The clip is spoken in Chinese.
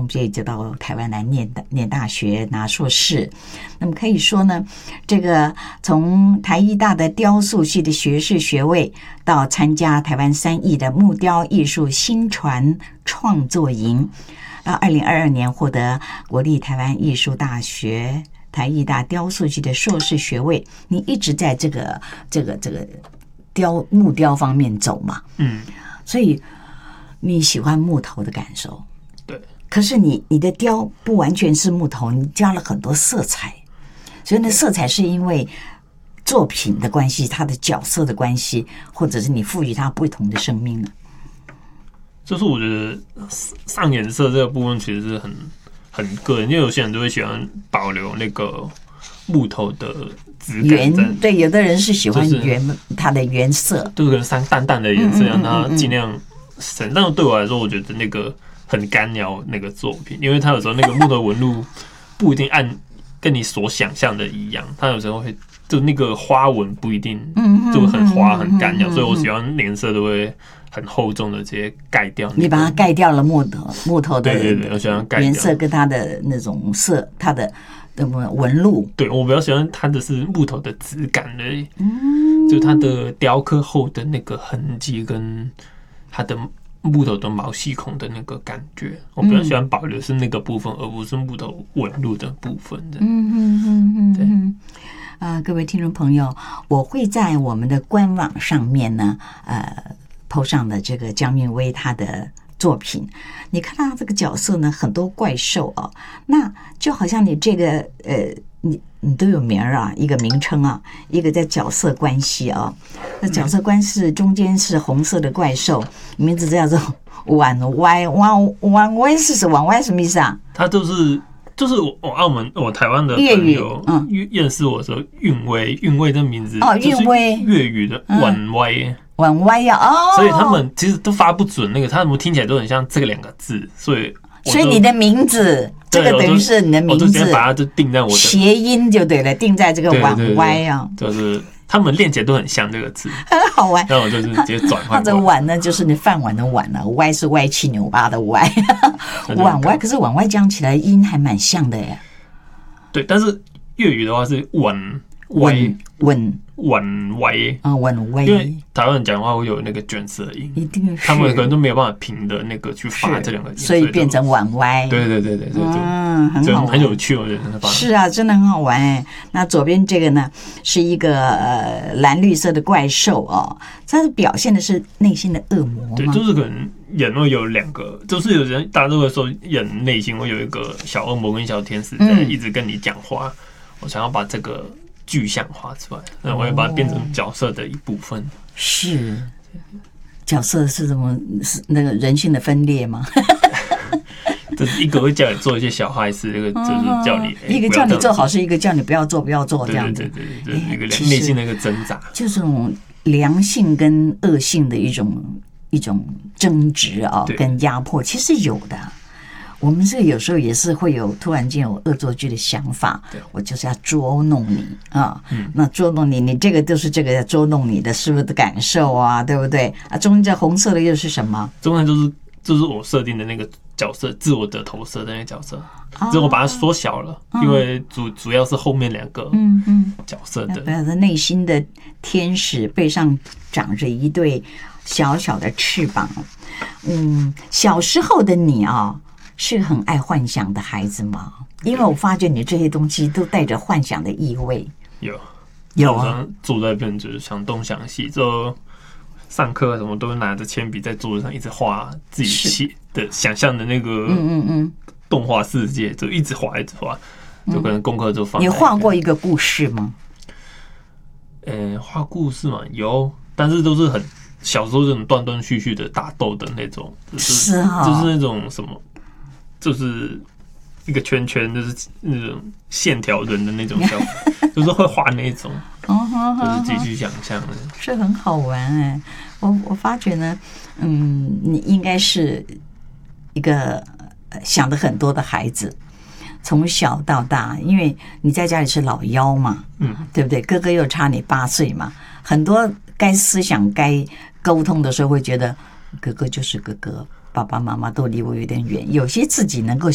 中毕业就到台湾来念大学拿硕士。那么可以说呢，这个从台艺大的雕塑系的学士学位，到参加台湾3艺的木雕艺术新传创作营，到2022年获得国立台湾艺术大学台艺大雕塑系的硕士学位。你一直在这个木雕方面走嘛？所以你喜欢木头的感受。 对。可是你的雕不完全是木头，你加了很多色彩，所以那色彩是因为作品的关系，它的角色的关系，或者是你赋予它不同的生命呢？ 就是我觉得上颜色这个部分其实是很个人，因为有些人都会喜欢保留那个木头的质感。 对，有的人是喜欢它的原色， 就是可能上淡淡的颜色，让它尽量深。但是对我来说，我觉得那个很干扰那个作品，因为它有时候那个木头纹路不一定跟你所想象的一样，它有时候会就那个花纹不一定就很花很干扰，所以我喜欢颜色都会很厚重的直接盖掉。 你把它盖掉了木头的我喜欢盖掉颜色跟它的那种色，它的纹路。 对，我比较喜欢它的是木头的质感而已，就它的雕刻后的那个痕迹跟它的木头的毛细孔的那个感觉，我比较喜欢保留是那个部分，而不是木头纹路的部分。 对。各位听众朋友，我会在我们的官网上面呢po 上的这个江明威他的作品。你看到这个角色呢，很多怪兽啊，那就好像你这个你都有名啊，一个名称啊，一个在角色关系啊。那角色关系中间是红色的怪兽，名字叫做婉歪。婉歪是什么？婉歪什么意思啊？ 它就是我澳门我台湾的朋友认识我的时候，韵味的名字韵味粤语的婉歪。 婉歪呀， 所以他们其实都发不准那个，他们听起来都很像这个2个字，所以你的名字，这个等于是你的名字， 我就直接把它就定在我的谐音就对了，定在这个婉歪啊， 就是他们练起来都很像这个字， 很好玩。 那我就是直接转换。 或者碗呢，就是你饭碗的碗了，歪是歪七扭八的歪，碗歪。可是碗歪讲起来音还蛮像的耶。 对，但是粤语的话是碗歪啊，碗歪， 因为台湾人讲话会有那个卷舌音， 一定是他们可能都没有办法平的那个去发这2个音， 所以变成碗歪。 对， 很好玩， 很有趣，我觉得是啊，真的很好玩哎。那左边这个呢，是一个蓝绿色的怪兽哦，它是表现的是内心的恶魔吗？ 对，就是可能人会有2个，就是有人大家都会说人内心会有一个小恶魔跟小天使在一直跟你讲话，我想要把这个具象化出来，那我会把它变成角色的一部分。 是角色是什么？是那个人性的分裂吗？ 就是一个会叫你做一些小坏事，一个就是叫你一个叫你做好事，一个叫你不要做这样子。 对，一个内心的一个挣扎， 就是这种良性跟恶性的一种争执啊，跟压迫，其实有的。我们这有时候也是会有突然间有恶作剧的想法，我就是要捉弄你啊，那捉弄你，你这个就是这个捉弄你的是不是的感受啊，对不对啊？中间这红色的又是什么？ 中间就是我设定的那个角色，自我的投射的那个角色，只是我把它缩小了，因为主要是后面2个角色的， 他内心的天使背上长着一对小小的翅膀。小时候的你啊，是很爱幻想的孩子吗？因为我发觉你这些东西都带着幻想的意味。有啊， 坐在那边就是想东想西，就上课什么都拿着铅笔在桌子上一直画自己的想象的那个动画世界，就一直画，就可能功课就放。 你画过一个故事吗？ 画故事嘛，有，但是都是很小时候这种断断续续的打斗的那种， 是啊， 就是那种什么，就是一个圈圈，就是那种线条人的那种效果，就是会画那种，就是自己去想象的， 是很好玩哎。我发觉呢，你应该是一个想的很多的孩子。从小到大，因为你在家里是老幺嘛，对不对？哥哥又差你8岁嘛，很多该思想该沟通的时候，会觉得哥哥就是哥哥，爸爸妈妈都离我有点远。有些自己能够